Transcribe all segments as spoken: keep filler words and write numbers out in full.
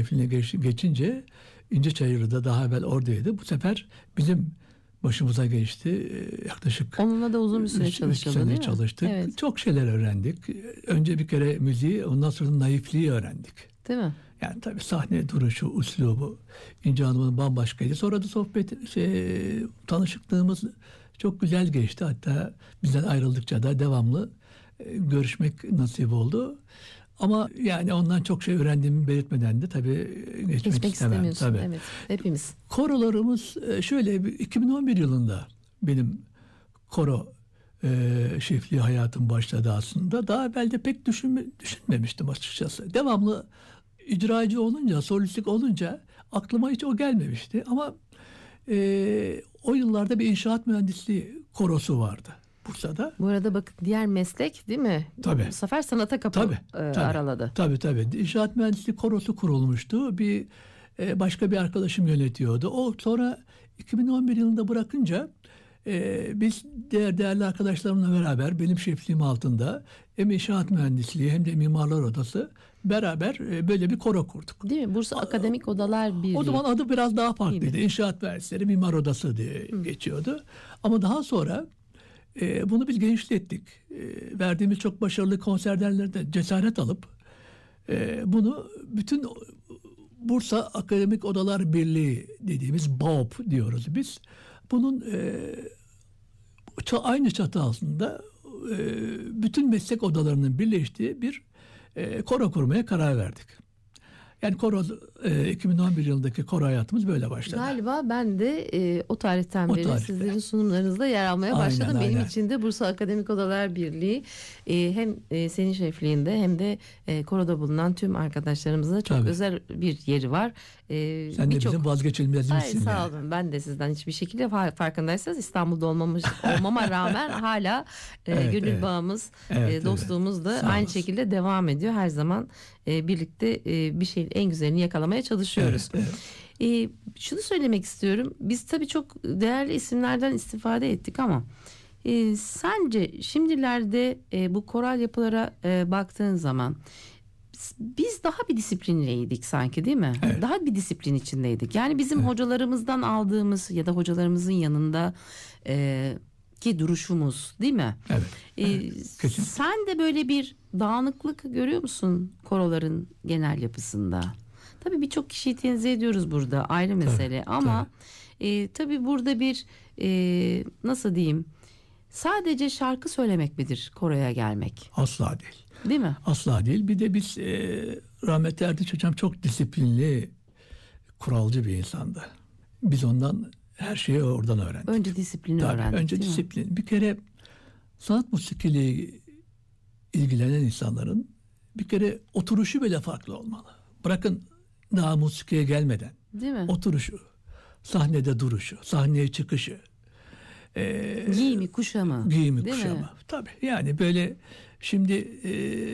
şefliğine geç, geçince İnceçayır'da da daha evvel oradaydı. Bu sefer bizim başımıza geçti. Ee, yaklaşık onunla da uzun bir süre üç, çalışıldı, üç sene değil mi? çalıştık. Evet. Çok şeyler öğrendik. Önce bir kere müziği, ondan sonra naifliği öğrendik. Değil mi? Yani tabii sahne duruşu, üslubu İnce Hanım'ın bambaşkaydı. Sonra da sohbet, şey, tanışıklığımız çok güzel geçti. Hatta bizden ayrıldıkça da devamlı e, görüşmek nasip oldu. Ama yani ondan çok şey öğrendiğimi belirtmeden de tabii geçmek, Geçmek istemem. istemiyorsun. Tabii. Evet. Hepimiz. Korolarımız e, şöyle iki bin on bir yılında benim koro e, şefliği hayatım başladı aslında. Daha evvel de pek düşünme, düşünmemiştim açıkçası. Devamlı icracı olunca, solistlik olunca aklıma hiç o gelmemişti. Ama e, o yıllarda bir inşaat mühendisliği korosu vardı Bursa'da. Bu arada bakın, diğer meslek değil mi? Tabii. Bu sefer sanata kapı Tabii, e, tabii, araladı. Tabii tabii. İnşaat mühendisliği korosu kurulmuştu. Bir e, başka bir arkadaşım yönetiyordu. O sonra iki bin on bir yılında bırakınca e, biz diğer değerli arkadaşlarımla beraber benim şefliğim altında hem inşaat mühendisliği hem de mimarlar odası beraber e, böyle bir koro kurduk. Değil mi? Bursa Akademik Odalar Birliği. O zaman adı biraz daha farklıydı. İnşaat mühendisleri mimar odası diye Hı. geçiyordu. Ama daha sonra e, bunu biz genişlettik. E, verdiğimiz çok başarılı konserlerde cesaret alıp e, bunu bütün Bursa Akademik Odalar Birliği dediğimiz B O P diyoruz biz. Bunun e, aynı çatı altında e, bütün meslek odalarının birleştiği bir e, koro kurmaya karar verdik. Yani koro e, iki bin on bir yılındaki koro hayatımız böyle başladı. Galiba ben de e, o tarihten o beri tarihte. sizlerin sunumlarınızda yer almaya Aynen, başladım. Benim aynen. için de Bursa Akademik Odalar Birliği e, hem e, senin şefliğinde hem de e, koroda bulunan tüm arkadaşlarımızla çok Tabii. özel bir yeri var. E, Sen de birçok... bizim vazgeçilmezimizsin. Ay, sağ yani. olun. Ben de sizden hiçbir şekilde fa- farkındaysanız İstanbul'da olmamış, olmama rağmen hala e, Evet, gönül evet. bağımız, Evet, e, dostluğumuz da evet. Sağ aynı olasın. şekilde devam ediyor. Her zaman e, birlikte e, bir şeyin en güzelini yakalamaya çalışıyoruz. Evet, E, şunu söylemek istiyorum. Biz tabii çok değerli isimlerden istifade ettik ama e, sence şimdilerde e, bu koral yapılara e, baktığın zaman biz daha bir disiplinliydik sanki, değil mi? Evet. Daha bir disiplin içindeydik. Yani bizim Evet. hocalarımızdan aldığımız ya da hocalarımızın yanında e, ki duruşumuz, değil mi? Evet. E, evet. Kesinlikle. sen de böyle bir dağınıklık görüyor musun koroların genel yapısında? Tabii birçok kişiyi tenzih ediyoruz burada, ayrı mesele, tabii, ama tabii. E, tabii burada bir e, nasıl diyeyim, sadece şarkı söylemek midir koroya gelmek? Asla değil. Değil mi? Asla değil. Bir de biz e, rahmetli Erdinç Hocam çok disiplinli, kuralcı bir insandı. Biz ondan her şeyi oradan öğrendik. Önce disiplini Tabii, öğrendik. önce değil mi? disiplin. Bir kere sanat musikiyle ilgilenen insanların bir kere oturuşu bile farklı olmalı. Bırakın daha musikiye gelmeden. Değil mi? Oturuşu, sahnede duruşu, sahneye çıkışı. E, Giyimi, kuşamı. Giyimi, değil kuşamı. mi? Tabii yani böyle şimdi e,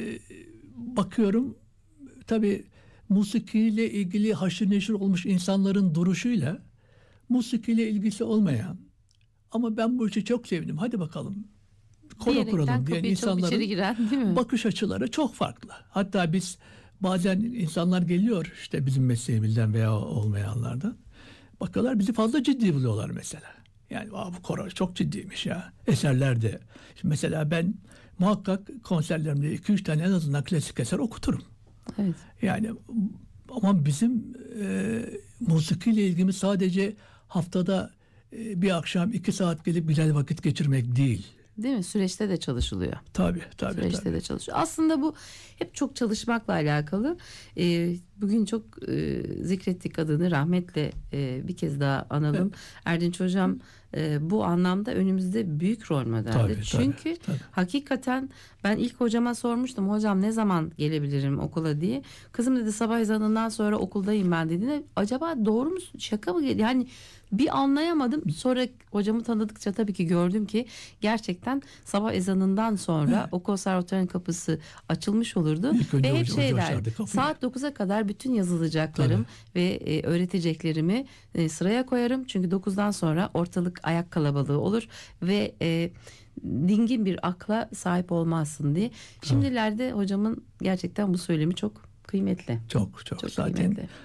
bakıyorum tabii musikiyle ilgili haşır neşir olmuş insanların duruşuyla musikiyle ilgisi olmayan ama ben bu işi çok sevdim, hadi bakalım koro Diyerekten kuralım diyen kapıyı çok içeri insanların giren, değil mi? bakış açıları çok farklı. Hatta biz bazen insanlar geliyor işte bizim mesleğimizden veya olmayanlardan, bakıyorlar bizi fazla ciddi buluyorlar mesela. Yani bu koro çok ciddiymiş ya. Eserlerde. Şimdi mesela ben muhakkak konserlerimde iki üç tane en azından klasik eser okuturum. Evet. Yani ama bizim e, musikiyle ilgimiz sadece haftada e, bir akşam iki saat gelip güzel vakit geçirmek değil. Değil mi? Süreçte de çalışılıyor. Tabii tabii. Süreçte tabii. de çalışıyor. Aslında bu hep çok çalışmakla alakalı. Ee, bugün çok e, zikrettik adını, rahmetle e, bir kez daha analım. Evet. Erdinç Hocam e, bu anlamda önümüzde büyük rol modeldi. Tabii, Çünkü tabii, tabii. hakikaten ben ilk hocama sormuştum, hocam ne zaman gelebilirim okula diye. Kızım dedi sabah ezanından sonra okuldayım ben dediğinde, acaba doğru mu, şaka mı? Yani bir anlayamadım. Sonra hocamı tanıdıkça tabii ki gördüm ki gerçekten sabah ezanından sonra Evet. o konservatuvarın kapısı açılmış olurdu. İlk önce Ve hep hoca- şey hoca der, açardı kapıyı. saat dokuza kadar bütün yazılacaklarım ve e, öğreteceklerimi e, sıraya koyarım. Çünkü dokuzdan sonra ortalık ayak kalabalığı olur ve e, dingin bir akla sahip olmazsın diye. Şimdilerde hocamın gerçekten bu söylemi çok kıymetli. Çok çok, Çok zaten kıymetli.